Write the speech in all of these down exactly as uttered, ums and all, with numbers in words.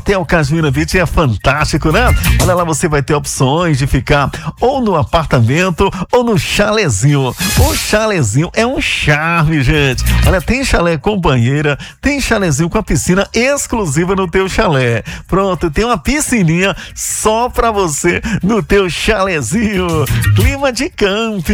Hotel Cajuína Beach é fantástico, né? Olha lá, você vai ter opções de ficar ou no apartamento ou no chalezinho. O chalezinho é um charme, gente. Olha, tem chalé com banheira, tem chalezinho com a piscina exclusiva no teu chalé. Pronto, tem uma piscininha só pra você no teu chalezinho. Clima de camp.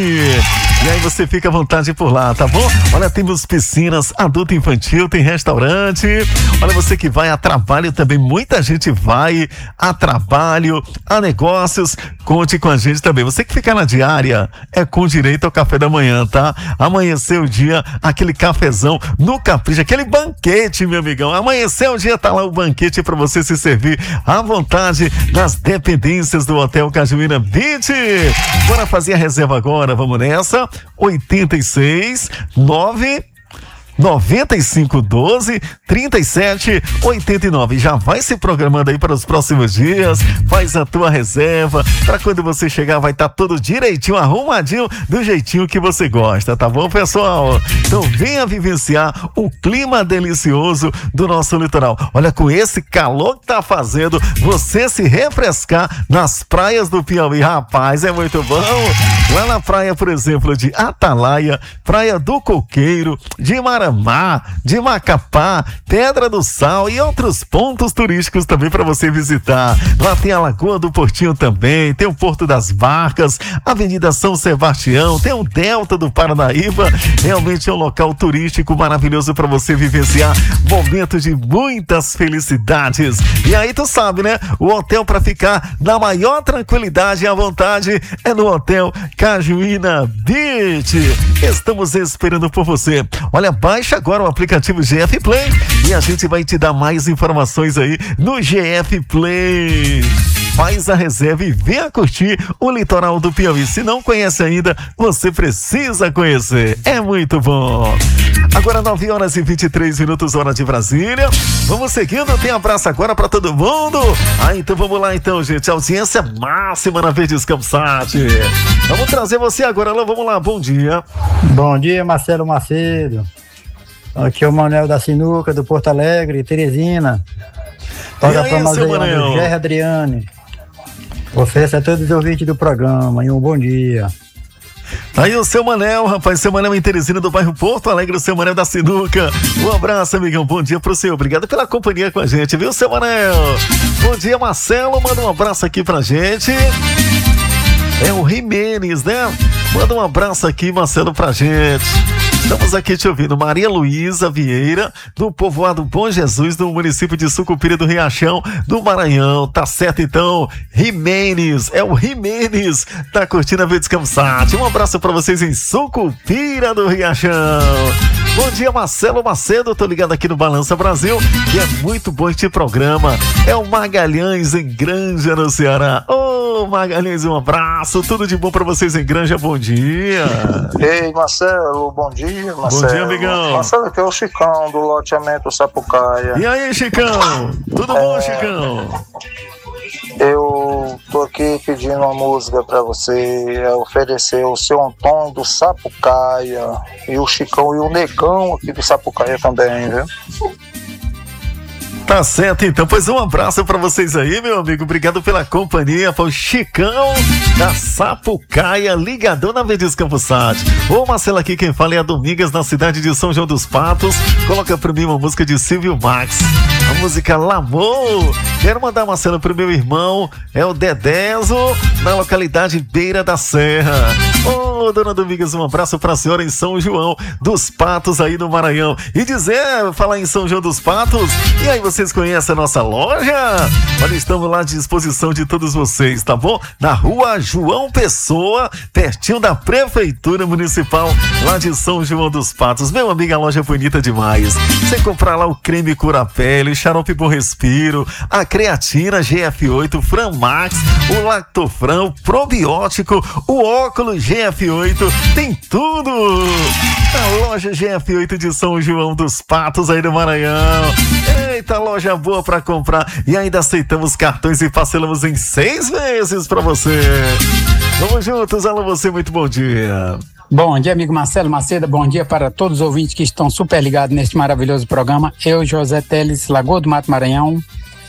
E aí você fica à vontade por lá, tá bom? Olha, temos piscinas adulto e infantil, tem restaurante. Olha, você que vai a trabalho também, muita gente vai a trabalho, a negócios. Conte com a gente também. Você que fica na diária, é com direito ao café da manhã, tá? Amanhecer o dia, aquele cafezão no Capricho, aquele banquete, meu amigão. Amanhecer o dia, tá lá o banquete pra você se servir à vontade nas dependências do Hotel Cajuína Beach. Bora fazer a reserva agora, vamos nessa. oitenta e seis, nove noventa e cinco, doze, trinta e sete, oitenta e nove. Já vai se programando aí para os próximos dias, faz a tua reserva, para quando você chegar vai estar tá tudo direitinho, arrumadinho, do jeitinho que você gosta, tá bom, pessoal? Então venha vivenciar o clima delicioso do nosso litoral. Olha, com esse calor que tá fazendo, você se refrescar nas praias do Piauí, rapaz, é muito bom. Lá na praia, por exemplo, de Atalaia, Praia do Coqueiro, de Maravilha, Mar, de Macapá, Pedra do Sal e outros pontos turísticos também para você visitar. Lá tem a Lagoa do Portinho também, tem o Porto das Barcas, Avenida São Sebastião, tem o Delta do Paranaíba. Realmente é um local turístico maravilhoso para você vivenciar momentos de muitas felicidades. E aí tu sabe, né? O hotel para ficar na maior tranquilidade e à vontade é no Hotel Cajuína Beach. Estamos esperando por você. Olha, baixa agora o aplicativo G F Play e a gente vai te dar mais informações aí no G F Play. Faz a reserva e venha curtir o litoral do Piauí. Se não conhece ainda, você precisa conhecer. É muito bom. Agora nove horas e vinte e três minutos, hora de Brasília. Vamos seguindo, tem abraço agora para todo mundo. Ah, então vamos lá então, gente. Audiência máxima na Verdes Campsat. Vamos trazer você agora, Alô, vamos lá, bom dia. Bom dia, Marcelo Macedo. Aqui é o Manuel da Sinuca, do Porto Alegre, Teresina. Toca para nós aí, o Gerry Adriane. Oferece a todos os ouvintes do programa e um bom dia. Aí o seu Manel, rapaz, seu Manel em Teresina do bairro Porto Alegre, o seu Manel da Sinuca. Um abraço, amigão, bom dia pro senhor. Obrigado pela companhia com a gente, viu, seu Manel? Bom dia, Marcelo, manda um abraço aqui pra gente. É o Jimenez, né? Manda um abraço aqui, Marcelo, pra gente. Estamos aqui te ouvindo, Maria Luísa Vieira, do povoado Bom Jesus, do município de Sucupira do Riachão, do Maranhão. Tá certo, então, Jimenez, é o Jimenez, tá curtindo a Verdes Campsat. Um abraço pra vocês em Sucupira do Riachão. Bom dia, Marcelo Macedo, tô ligado aqui no Balança Brasil, que é muito bom este programa. É o Magalhães, em Granja, no Ceará. Ô, Magalhães, um abraço, tudo de bom pra vocês em Granja, bom dia. Ei, Marcelo, bom dia. Marcelo. Bom dia, amigão. Marcelo, aqui é o Chicão, do loteamento Sapucaia. E aí, Chicão? Tudo é... bom, Chicão? Eu tô aqui pedindo uma música pra você, é oferecer o seu Antônio do Sapucaia e o Chicão e o Negão aqui do Sapucaia também, viu? Tá certo, então, pois um abraço pra vocês aí, meu amigo, obrigado pela companhia, foi o Chicão da Sapucaia, ligadão na Verdes Campsat. Ô, Marcelo, aqui quem fala é a Domingas, na cidade de São João dos Patos. Coloca pra mim uma música de Silvio Max, a música Lamor. Quero mandar, Marcelo, pro meu irmão, é o Dedezo, na localidade Beira da Serra. Ô, dona Domingas, um abraço pra senhora em São João dos Patos, aí no Maranhão. E dizer, falar em São João dos Patos, e aí você Vocês conhecem a nossa loja? Olha, estamos lá à disposição de todos vocês, tá bom? Na rua João Pessoa, pertinho da Prefeitura Municipal, lá de São João dos Patos. Meu amigo, a loja é bonita demais. Você comprar lá o creme cura-pele, xarope bom respiro, a creatina G F oito, Fran Max, o Lactofran, o probiótico, o óculos G F oito, tem tudo! A loja G F oito de São João dos Patos, aí do Maranhão. Eita, loja boa pra comprar, e ainda aceitamos cartões e parcelamos em seis vezes pra você. Vamos juntos, alô você, muito bom dia. Bom dia, amigo Marcelo Macedo, bom dia para todos os ouvintes que estão super ligados neste maravilhoso programa. Eu, José Teles, Lagoa do Mato, Maranhão.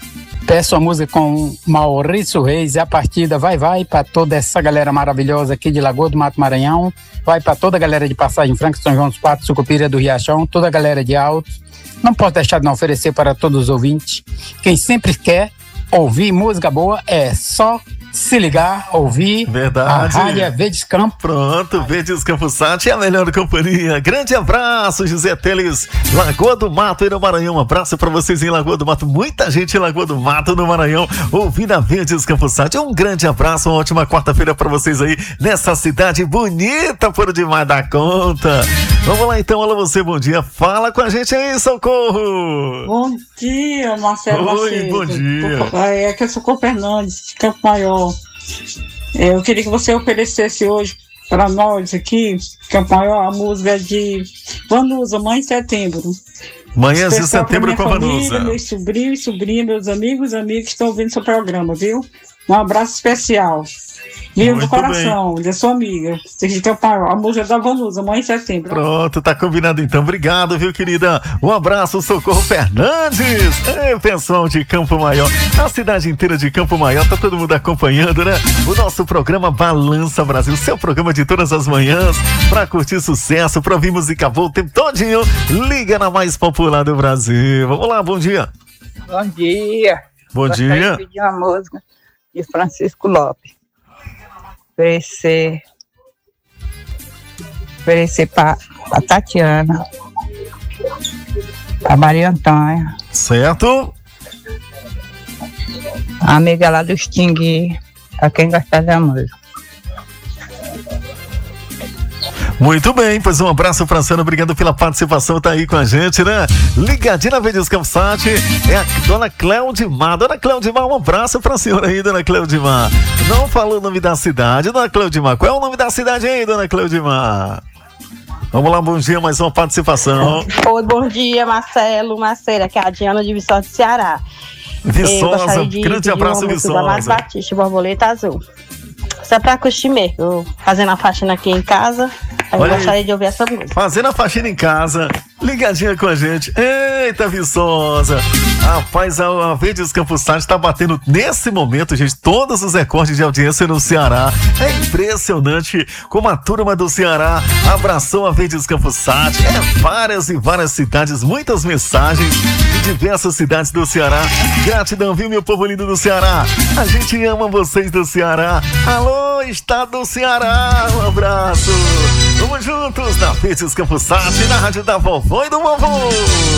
Peço a música com Maurício Reis e a partida vai, vai para toda essa galera maravilhosa aqui de Lagoa do Mato Maranhão, vai para toda a galera de Passagem Franca, São João dos Patos, Sucupira do Riachão, toda a galera de Altos. Não posso deixar de não oferecer para todos os ouvintes. Quem sempre quer ouvir música boa é só se ligar, ouvir. Verdade. A rádio Verdes Campos. Pronto, Verdes Campos Sat é a melhor companhia. Grande abraço, José Teles, Lagoa do Mato e no Maranhão. Um abraço pra vocês em Lagoa do Mato. Muita gente em Lagoa do Mato no Maranhão ouvindo a Verdes Campos Sat. Um grande abraço, uma ótima quarta-feira pra vocês aí nessa cidade bonita por demais da conta. Vamos lá então, olá você, bom dia. Fala com a gente aí, Socorro. Bom dia, Marcelo. Oi, Macedo. bom dia. É que eu sou Socorro Fernandes, de Campo Maior. É, eu queria que você oferecesse hoje para nós aqui, Campo Maior, a música de Vanusa, Mãe de Setembro. Manhãs de Setembro com a Vanusa. Meus sobrinhos e sobrinhas, meus amigos e amigos que estão ouvindo seu programa, viu? Um abraço especial. Viu, do coração, da sua amiga. A música da Vanusa, Mãe de Setembro. Pronto, tá combinado então. Obrigado, viu, querida? Um abraço, Socorro Fernandes. Ei, pessoal de Campo Maior. A cidade inteira de Campo Maior, tá todo mundo acompanhando, né? O nosso programa Balança Brasil, seu programa de todas as manhãs, pra curtir sucesso, pra ouvir música boa o tempo todinho. Liga na mais popular do Brasil. Vamos lá, bom dia. Bom dia. Bom Gostaria dia. de pedir uma música de Francisco Lopes. Oferecer, oferecer para a Tatiana, a Maria Antônia, Certo? a amiga lá do Extingui, a quem gostar da música. Muito bem, pois um abraço, Franciano, obrigado pela participação, tá aí com a gente, né? Ligadinha na Verdes Campos Sat, é a dona Cleudimar. Dona Cleudimar, um abraço pra senhora aí, dona Cleudimar. Não falou o nome da cidade, dona Cleudimar. Qual é o nome da cidade aí, dona Cleudimar? Vamos lá, bom dia, mais uma participação. Oi, bom dia, Marcelo, Maceira, que é a Diana de Viçosa do Ceará. Viçosa, grande abraço, Viçosa. Mais Batista, Borboleta Azul. Só pra curtir mesmo, eu fazendo a faxina aqui em casa, aí eu gostaria de ouvir essa música. Fazendo a faxina em casa, ligadinha com a gente. Eita, Viçosa! Rapaz, a, a Verdes Campos Sat está batendo nesse momento, gente, todos os recordes de audiência no Ceará. É impressionante como a turma do Ceará abraçou a Verdes Campos Sat. É várias e várias cidades, muitas mensagens de diversas cidades do Ceará. Gratidão, viu, meu povo lindo do Ceará? A gente ama vocês do Ceará. Alô, estado do Ceará, um abraço. Vamos juntos na Verdes Campos Sat, na rádio da vovó e do vovô.